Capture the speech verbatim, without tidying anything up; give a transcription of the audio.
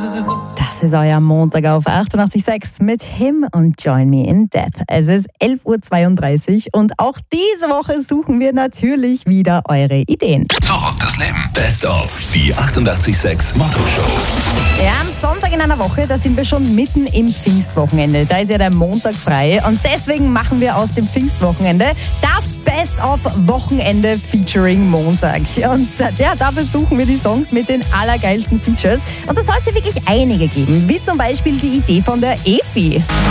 Das ist euer Montag auf achtundachtzig Komma sechs mit Him und Join Me in Death. Es ist elf Uhr zweiunddreißig und auch diese Woche suchen wir natürlich wieder eure Ideen. Zurück das Leben. Best of die achtundachtzig Komma sechs Motto-Show. Ja, am Sonntag in einer Woche, da sind wir schon mitten im Pfingstwochenende. Da ist ja der Montag frei und deswegen machen wir aus dem Pfingstwochenende das Best-of-Wochenende featuring Montag. Und ja, dafür suchen wir die Songs mit den allergeilsten Features. Und da soll es ja wirklich einige geben, wie zum Beispiel die Idee von der Efi.